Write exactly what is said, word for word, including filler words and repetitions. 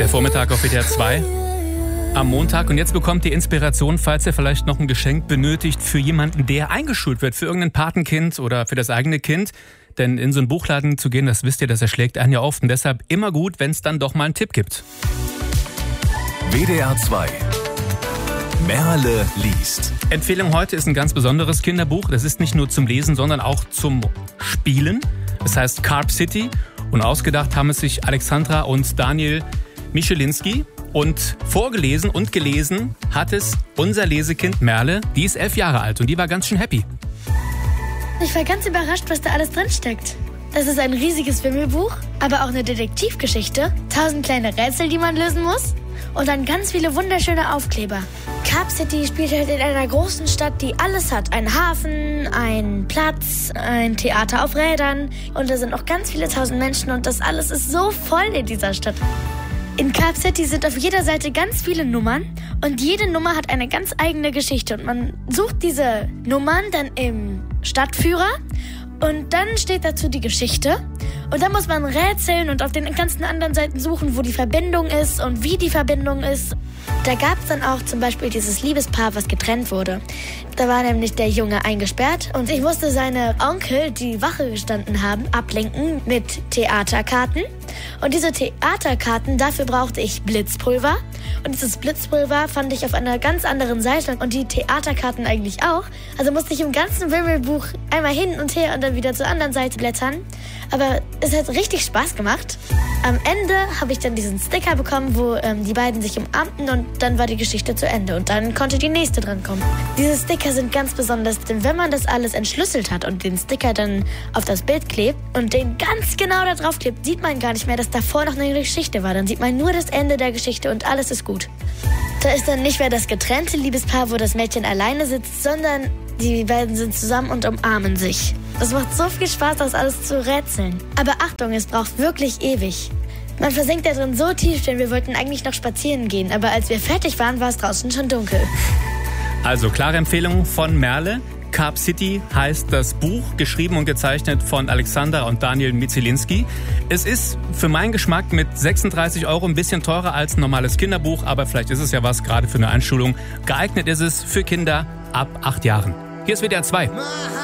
Der Vormittag auf W D R zwei am Montag. Und jetzt bekommt ihr Inspiration, falls ihr vielleicht noch ein Geschenk benötigt für jemanden, der eingeschult wird, für irgendein Patenkind oder für das eigene Kind. Denn in so einen Buchladen zu gehen, das wisst ihr, das erschlägt einen ja oft. Und deshalb immer gut, wenn es dann doch mal einen Tipp gibt. W D R zwei. Merle liest. Empfehlung heute ist ein ganz besonderes Kinderbuch. Das ist nicht nur zum Lesen, sondern auch zum Spielen. Es heißt Carp City. Und ausgedacht haben es sich Alexandra und Daniel Michelinski. Und vorgelesen und gelesen hat es unser Lesekind Merle. Die ist elf Jahre alt und die war ganz schön happy. Ich war ganz überrascht, was da alles drin steckt. Das ist ein riesiges Wimmelbuch, aber auch eine Detektivgeschichte, tausend kleine Rätsel, die man lösen muss und dann ganz viele wunderschöne Aufkleber. Carp City spielt halt in einer großen Stadt, die alles hat. Ein Hafen, ein Platz, ein Theater auf Rädern und da sind auch ganz viele tausend Menschen und das alles ist so voll in dieser Stadt. In Carp City sind auf jeder Seite ganz viele Nummern und jede Nummer hat eine ganz eigene Geschichte und man sucht diese Nummern dann im Stadtführer und dann steht dazu die Geschichte und dann muss man rätseln und auf den ganzen anderen Seiten suchen, wo die Verbindung ist und wie die Verbindung ist. Da gab es dann auch zum Beispiel dieses Liebespaar, was getrennt wurde. Da war nämlich der Junge eingesperrt und ich musste seine Onkel, die Wache gestanden haben, ablenken mit Theaterkarten. Und diese Theaterkarten, dafür brauchte ich Blitzpulver. Und dieses Blitzpulver fand ich auf einer ganz anderen Seite und die Theaterkarten eigentlich auch. Also musste ich im ganzen Wimmelbuch einmal hin und her und dann wieder zur anderen Seite blättern. Aber es hat richtig Spaß gemacht. Am Ende habe ich dann diesen Sticker bekommen, wo ähm, die beiden sich umarmten und dann war die Geschichte zu Ende. Und dann konnte die nächste dran kommen. Diese Sticker sind ganz besonders, denn wenn man das alles entschlüsselt hat und den Sticker dann auf das Bild klebt und den ganz genau da drauf klebt, sieht man gar nicht mehr, dass davor noch eine Geschichte war. Dann sieht man nur das Ende der Geschichte und alles ist gut. Da ist dann nicht mehr das getrennte Liebespaar, wo das Mädchen alleine sitzt, sondern die beiden sind zusammen und umarmen sich. Es macht so viel Spaß, das alles zu rätseln. Aber Achtung, es braucht wirklich ewig. Man versinkt da drin so tief, denn wir wollten eigentlich noch spazieren gehen. Aber als wir fertig waren, war es draußen schon dunkel. Also klare Empfehlung von Merle. Carp City heißt das Buch, geschrieben und gezeichnet von Alexandra und Daniel Michelinski. Es ist für meinen Geschmack mit sechsunddreißig Euro ein bisschen teurer als ein normales Kinderbuch, aber vielleicht ist es ja was, gerade für eine Einschulung. Geeignet ist es für Kinder ab acht Jahren. Hier ist W D R zwei.